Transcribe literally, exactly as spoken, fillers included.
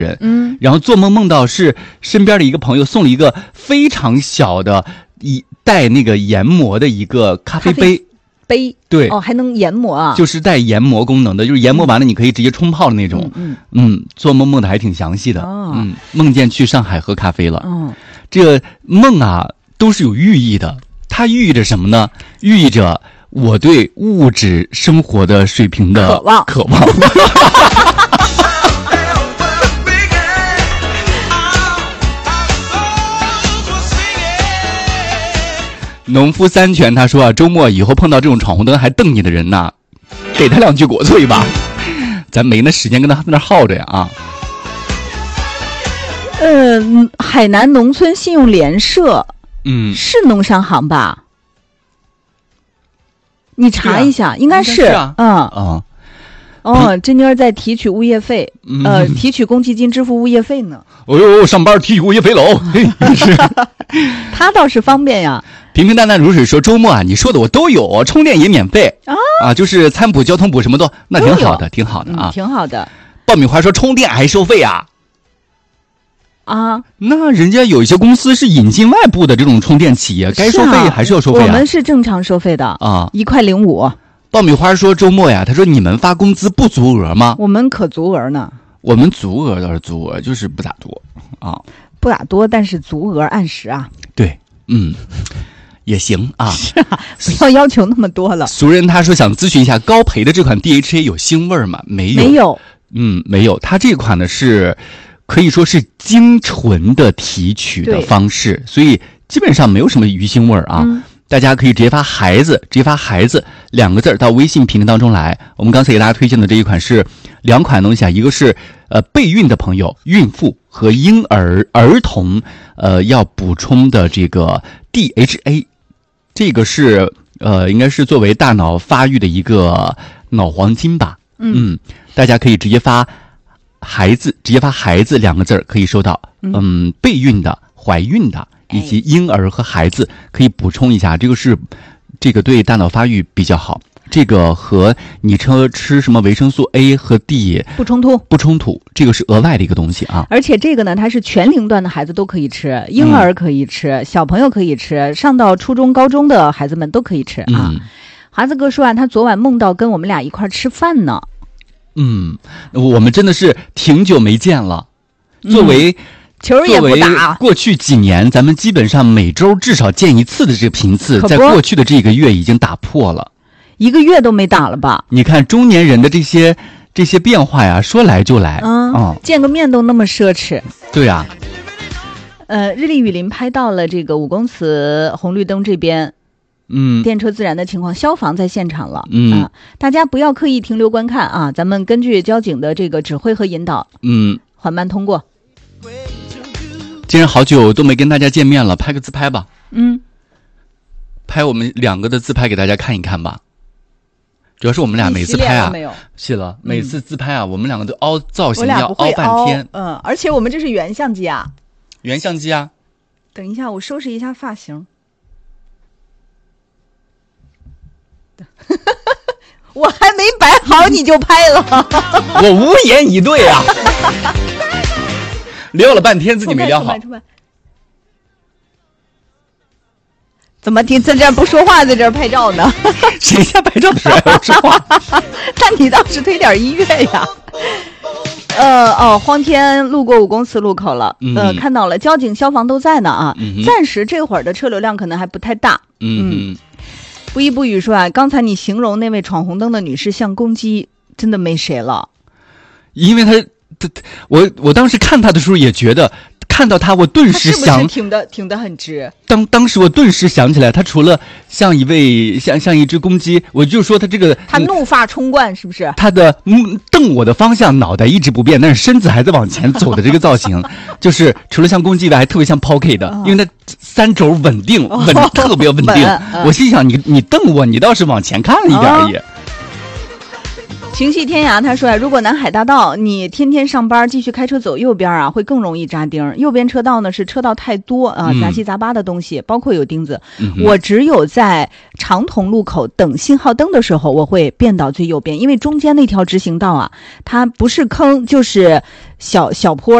人，嗯，然后做梦梦到是身边的一个朋友送了一个非常小的一带那个研磨的一个咖啡杯。 咖啡杯对哦，还能研磨啊？ 就是带研磨功能的，就是研磨完了你可以直接冲泡的那种。嗯 嗯, 嗯，做梦梦的还挺详细的。哦、嗯，梦见去上海喝咖啡了。嗯，这个梦啊都是有寓意的，它寓意着什么呢？寓意着我对物质生活的水平的渴望， 渴望。农夫三全他说啊，周末以后碰到这种闯红灯还瞪你的人呐，给他两句国粹吧，咱没那时间跟他在那耗着呀啊。 呃，海南农村信用联社，嗯，是农商行吧？你查一下，啊、应该是， 啊、嗯啊。 哦，这妞儿在提取物业费，嗯、呃，提取公积金支付物业费呢。 哦呦，上班提取物业费喽！是， 他倒是方便呀。 平平淡淡如水说，周末啊，你说的我都有，充电也免费啊啊，就是餐补、交通补什么都，那挺好的，挺好的啊、 嗯，挺好的。 爆米花说充电还收费啊？ 啊， 那人家有一些公司是引进外部的这种充电企业，该收费还是要收费啊？ 我们是正常收费的啊，一块零五。 爆米花说周末呀，他说你们发工资不足额吗？ 我们可足额呢。 我们足额倒是足额，就是不咋多啊， 不咋多，但是足额按时啊。 对，嗯，也行啊。 是啊，不要要求那么多了。 俗人他说想咨询一下高培的这款 D H A 有腥味吗？没有， 没有。 嗯，没有。它这款呢是可以说是精纯的提取的方式，所以基本上没有什么鱼腥味啊。嗯，大家可以直接发孩子，直接发孩子两个字到微信评论当中来。我们刚才给大家推荐的这一款是两款东西啊，一个是呃备孕的朋友、孕妇和婴儿儿童呃要补充的这个 D H A， 这个是呃应该是作为大脑发育的一个脑黄金吧。嗯, 嗯，大家可以直接发孩子，直接发孩子两个字可以收到。嗯，备孕的、怀孕的。以及婴儿和孩子可以补充一下，这个是这个对大脑发育比较好，这个和你吃吃什么维生素 A 和 D 不冲突， 不冲突，这个是额外的一个东西啊。 而且这个呢，它是全龄段的孩子都可以吃，婴儿可以吃，嗯、小朋友可以吃，上到初中、高中的孩子们都可以吃啊。嗯、华子哥说啊，他昨晚梦到跟我们俩一块吃饭呢。 嗯，我们真的是挺久没见了，作为。嗯球也不打。 过去几年，咱们基本上每周至少见一次的这个频次，在过去的这个月已经打破了， 一个月都没打了吧？ 你看中年人的这些这些变化呀，说来就来， 嗯，嗯见个面都那么奢侈。 对呀、啊， 呃，日丽雨林拍到了这个五公祠红绿灯这边，嗯，电车自燃的情况，消防在现场了，嗯、啊，大家不要刻意停留观看啊，咱们根据交警的这个指挥和引导，嗯，缓慢通过。 既然好久都没跟大家见面了，拍个自拍吧。 嗯， 拍我们两个的自拍给大家看一看吧。主要是我们俩每次拍啊， 没有洗了，每次自拍啊，嗯、我们两个都凹造型要凹半天。 嗯，而且我们这是原相机啊。 原相机啊。 等一下，我收拾一下发型。我还没摆好你就拍了， 我无言以对啊。聊了半天自己没聊好， 怎么听在这儿不说话，在这儿拍照呢？ 谁家拍照的时候还不说话？ 那你倒是推点音乐呀！呃哦，荒天路过五公祠路口了，嗯、呃，看到了，交警、消防都在呢啊。嗯、暂时这会儿的车流量可能还不太大。嗯，嗯不一不语说啊，刚才你形容那位闯红灯的女士像公鸡，真的没谁了， 因为她。我我当时看他的时候也觉得，看到他我顿时想， 是不是挺的挺的很直。 当当时我顿时想起来，他除了像一位像像一只公鸡，我就说他这个他怒发冲冠是不是？ 他的嗯瞪我的方向，脑袋一直不变，但是身子还在往前走的这个造型，就是除了像公鸡以外，还特别像 Pocky 的，因为他三轴稳定，稳特别稳定。我心想你你瞪我，你倒是往前看了一点而已。 情系天涯他说呀，如果南海大道你天天上班继续开车走右边啊，会更容易扎钉。右边车道呢是车道太多啊，杂七杂八的东西，嗯、包括有钉子。嗯、我只有在长筒路口等信号灯的时候，我会变到最右边，因为中间那条直行道啊，它不是坑就是小小坡。